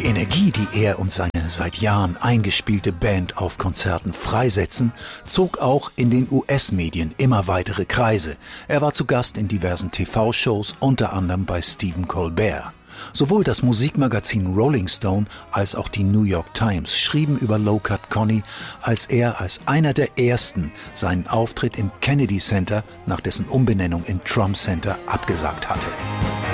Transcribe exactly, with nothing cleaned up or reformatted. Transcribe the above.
Energie, die er und seine seit Jahren eingespielte Band auf Konzerten freisetzen, zog auch in den U S-Medien immer weitere Kreise. Er war zu Gast in diversen T V-Shows, unter anderem bei Stephen Colbert. Sowohl das Musikmagazin Rolling Stone als auch die New York Times schrieben über Low Cut Connie, als er als einer der ersten seinen Auftritt im Kennedy Center nach dessen Umbenennung in Trump Center abgesagt hatte.